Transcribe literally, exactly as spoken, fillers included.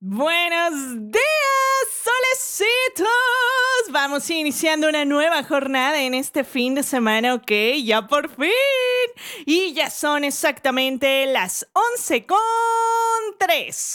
Buenos días, solecitos. Vamos iniciando una nueva jornada en este fin de semana, ok, ya por fin. Y ya son exactamente las once con tres.